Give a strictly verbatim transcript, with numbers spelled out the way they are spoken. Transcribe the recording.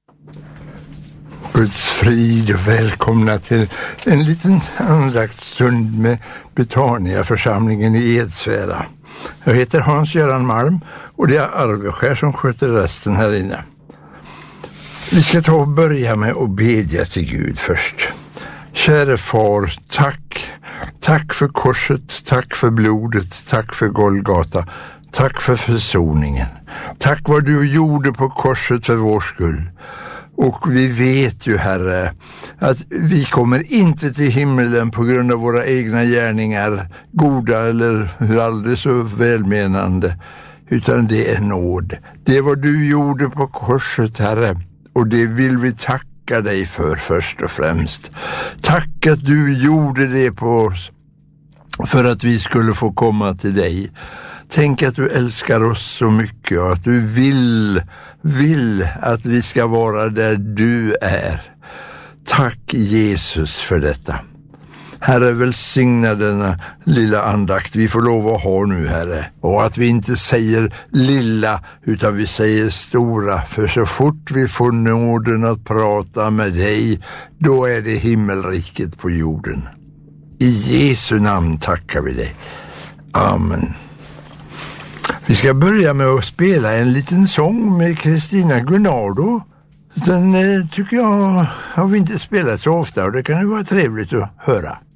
Guds frid och välkomna till en liten andaktsstund med Betania-församlingen i Edsvära. Jag heter Hans-Göran Malm och det är Arveskär som sköter resten här inne. Vi ska ta och börja med att bedja till Gud först. Käre far, tack. Tack för korset, tack för blodet, tack för Golgata. Tack för försoningen. Tack vad du gjorde på korset för vår skull. Och vi vet ju, Herre, att vi kommer inte till himlen på grund av våra egna gärningar, goda eller aldrig så välmenande, utan det är nåd. Det är vad du gjorde på korset, Herre, och det vill vi tacka dig för först och främst. Tack att du gjorde det på oss för att vi skulle få komma till dig. Tänk att du älskar oss så mycket och att du vill, vill att vi ska vara där du är. Tack Jesus för detta. Herre, välsigna denna lilla andakt vi får lov att ha nu, Herre. Och att vi inte säger lilla utan vi säger stora. För så fort vi får nåden att prata med dig, då är det himmelriket på jorden. I Jesu namn tackar vi dig. Amen. Vi ska börja med att spela en liten sång med Kristina Gunnardo. Den eh, tycker jag har vi inte spelat så ofta och det kan ju vara trevligt att höra.